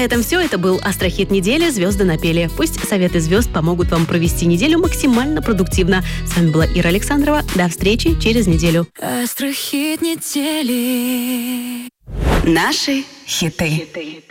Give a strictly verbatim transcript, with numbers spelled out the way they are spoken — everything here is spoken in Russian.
этом все. Это был Астрохит недели. Звезды напели. Пусть советы звезд помогут вам провести неделю максимально продуктивно. С вами была Ира Александрова. До встречи через неделю. Астрохит недели. Наши хиты.